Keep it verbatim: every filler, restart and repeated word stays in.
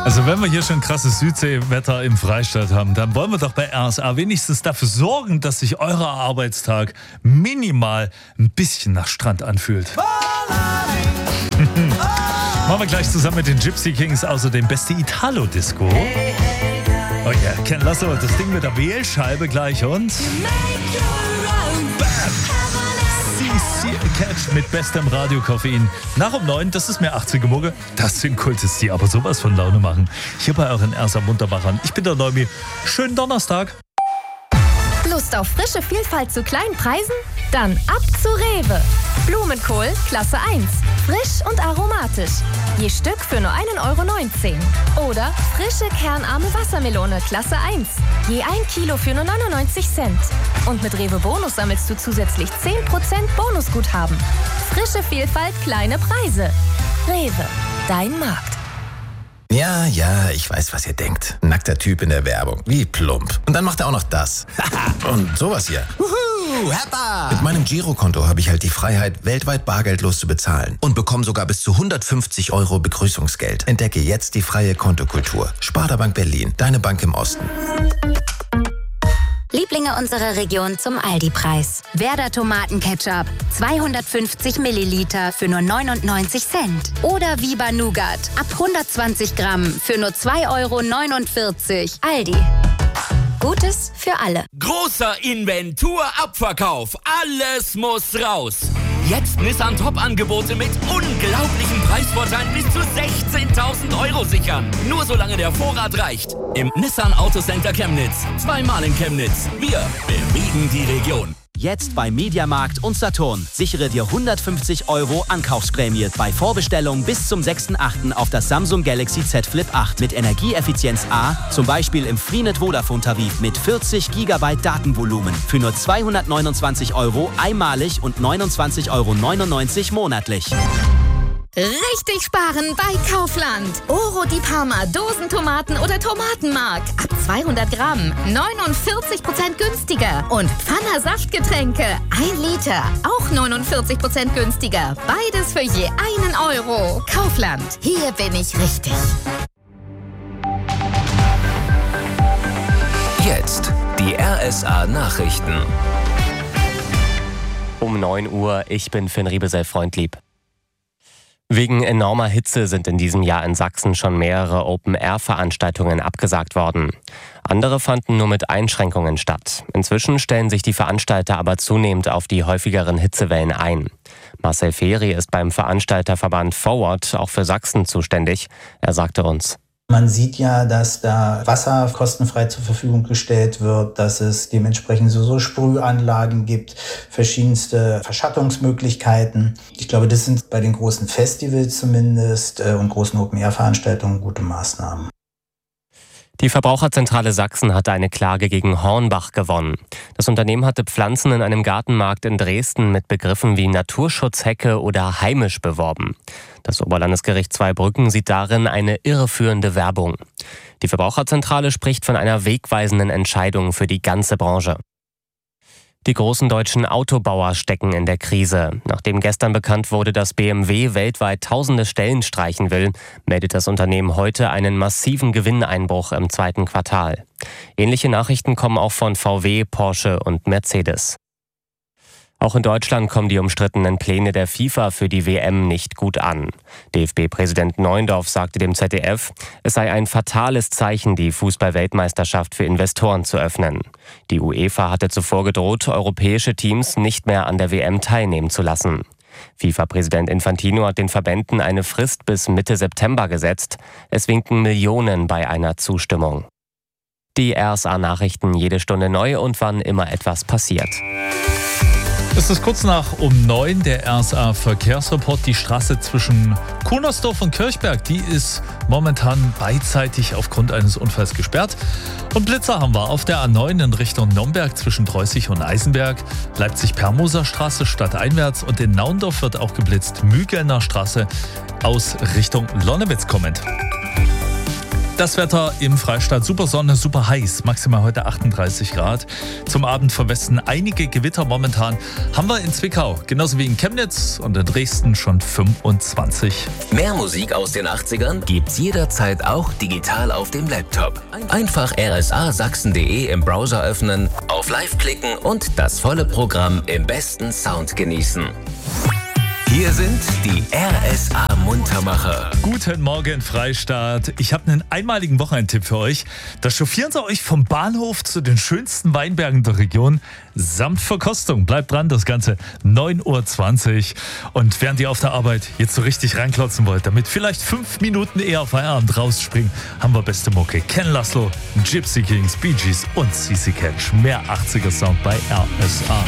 Also wenn wir hier schon krasses Südseewetter im Freistaat haben, dann wollen wir doch bei R S A wenigstens dafür sorgen, dass sich euer Arbeitstag minimal ein bisschen nach Strand anfühlt. Machen wir gleich zusammen mit den Gypsy Kings außerdem beste Italo-Disco. Oh ja, yeah. Ken Lasso, das Ding mit der Wählscheibe gleich und Bam! C C Catch mit bestem Radiokoffein. Nach um neun, das ist mir achtziger Mucke. Das sind Kultis, die aber sowas von Laune machen. Hier bei euren R S A Muntermachern. Ich bin der Neumi. Schönen Donnerstag. Lust auf frische Vielfalt zu kleinen Preisen? Dann ab zu Rewe. Blumenkohl Klasse eins. Frisch und aromatisch. Je Stück für nur ein Euro neunzehn. Oder frische kernarme Wassermelone Klasse eins. Je ein Kilo für nur neunundneunzig Cent. Und mit Rewe Bonus sammelst du zusätzlich zehn Prozent Bonusguthaben. Frische Vielfalt, kleine Preise. Rewe, dein Markt. Ja, ja, ich weiß, was ihr denkt. Nackter Typ in der Werbung. Wie plump. Und dann macht er auch noch das. Und sowas hier. Wuhu, Heppa! Mit meinem Girokonto habe ich halt die Freiheit, weltweit bargeldlos zu bezahlen. Und bekomme sogar bis zu hundertfünfzig Euro Begrüßungsgeld. Entdecke jetzt die freie Kontokultur. Sparda Bank Berlin, deine Bank im Osten. Lieblinge unserer Region zum Aldi-Preis. Werder Tomatenketchup, zweihundertfünfzig Milliliter für nur neunundneunzig Cent. Oder Viva Nougat, ab hundertzwanzig Gramm für nur zwei Euro neunundvierzig. Aldi. Gutes für alle. Großer Inventur-Abverkauf. Alles muss raus. Jetzt Nissan Top-Angebote mit unglaublichen Preisvorteilen bis zu sechzehntausend Euro sichern. Nur solange der Vorrat reicht. Im Nissan Autocenter Chemnitz. Zweimal in Chemnitz. Wir bewegen die Region. Jetzt bei Mediamarkt und Saturn. Sichere dir hundertfünfzig Euro Ankaufsprämie bei Vorbestellung bis zum sechsten achten auf das Samsung Galaxy Z Flip acht mit Energieeffizienz A, zum Beispiel im Freenet Vodafone-Tarif mit vierzig Gigabyte Datenvolumen für nur zweihundertneunundzwanzig Euro einmalig und neunundzwanzig Euro neunundneunzig monatlich. Richtig sparen bei Kaufland. Oro di Parma, Dosentomaten oder Tomatenmark. Ab zweihundert Gramm, neunundvierzig Prozent günstiger. Und Pfanner Saftgetränke, ein Liter, auch neunundvierzig Prozent günstiger. Beides für je einen Euro. Kaufland, hier bin ich richtig. Jetzt die R S A Nachrichten. Um neun Uhr, ich bin Finn Riebesell-Freundlieb. Wegen enormer Hitze sind in diesem Jahr in Sachsen schon mehrere Open-Air-Veranstaltungen abgesagt worden. Andere fanden nur mit Einschränkungen statt. Inzwischen stellen sich die Veranstalter aber zunehmend auf die häufigeren Hitzewellen ein. Marcel Feri ist beim Veranstalterverband Forward auch für Sachsen zuständig. Er sagte uns: Man sieht ja, dass da Wasser kostenfrei zur Verfügung gestellt wird, dass es dementsprechend so, so Sprühanlagen gibt, verschiedenste Verschattungsmöglichkeiten. Ich glaube, das sind bei den großen Festivals zumindest äh, und großen Open-Air-Veranstaltungen gute Maßnahmen. Die Verbraucherzentrale Sachsen hatte eine Klage gegen Hornbach gewonnen. Das Unternehmen hatte Pflanzen in einem Gartenmarkt in Dresden mit Begriffen wie Naturschutzhecke oder heimisch beworben. Das Oberlandesgericht Zweibrücken sieht darin eine irreführende Werbung. Die Verbraucherzentrale spricht von einer wegweisenden Entscheidung für die ganze Branche. Die großen deutschen Autobauer stecken in der Krise. Nachdem gestern bekannt wurde, dass B M W weltweit tausende Stellen streichen will, meldet das Unternehmen heute einen massiven Gewinneinbruch im zweiten Quartal. Ähnliche Nachrichten kommen auch von V W, Porsche und Mercedes. Auch in Deutschland kommen die umstrittenen Pläne der FIFA für die W M nicht gut an. D F B-Präsident Neuendorf sagte dem Z D F, es sei ein fatales Zeichen, die Fußball-Weltmeisterschaft für Investoren zu öffnen. Die UEFA hatte zuvor gedroht, europäische Teams nicht mehr an der W M teilnehmen zu lassen. FIFA-Präsident Infantino hat den Verbänden eine Frist bis Mitte September gesetzt. Es winken Millionen bei einer Zustimmung. Die R S A-Nachrichten jede Stunde neu und wann immer etwas passiert. Es ist kurz nach um neun, der R S A-Verkehrsreport. Die Straße zwischen Kunersdorf und Kirchberg, die ist momentan beidseitig aufgrund eines Unfalls gesperrt. Und Blitzer haben wir auf der A neun in Richtung Nürnberg zwischen Dreußig und Eisenberg, Leipzig-Permoser Straße stadteinwärts und in Naundorf wird auch geblitzt, Mügelner Straße aus Richtung Lonnewitz kommend. Das Wetter im Freistaat, super Sonne, super heiß, maximal heute achtunddreißig Grad. Zum Abend vom Westen einige Gewitter. Momentan haben wir in Zwickau, genauso wie in Chemnitz und in Dresden schon fünfundzwanzig. Mehr Musik aus den achtzigern gibt's jederzeit auch digital auf dem Laptop. Einfach r s a sachsen punkt d e im Browser öffnen, auf Live klicken und das volle Programm im besten Sound genießen. Hier sind die R S A Muntermacher. Guten Morgen, Freistaat. Ich habe einen einmaligen Wochenendtipp für euch. Da chauffieren sie euch vom Bahnhof zu den schönsten Weinbergen der Region samt Verkostung. Bleibt dran, das Ganze neun Uhr zwanzig. Und während ihr auf der Arbeit jetzt so richtig reinklotzen wollt, damit vielleicht fünf Minuten eher auf Feierabend rausspringen, haben wir beste Mucke. Ken Laszlo, Gypsy Kings, Bee Gees und C C Catch. Mehr achtziger Sound bei R S A.